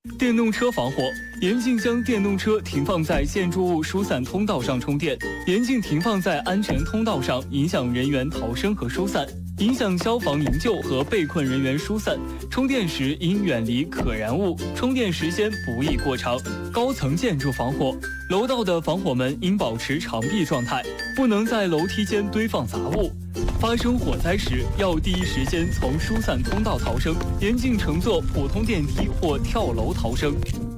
电动车防火，严禁将电动车停放在建筑物疏散通道上充电，严禁停放在安全通道上，影响人员逃生和疏散，影响消防营救和被困人员疏散。充电时应远离可燃物，充电时间不宜过长。高层建筑防火，楼道的防火门应保持长闭状态，不能在楼梯间堆放杂物。发生火灾时，要第一时间从疏散通道逃生，严禁乘坐普通电梯或跳楼逃生。